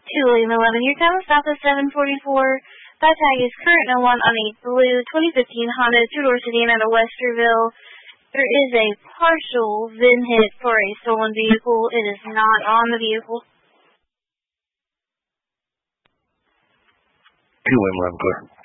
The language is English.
Lima 11, your time is stop at 7:44. That tag is current no one on a blue 2015 Honda two-door sedan out of Westerville. There is a partial VIN hit for a stolen vehicle. It is not on the vehicle. 2 Lima 11, clear.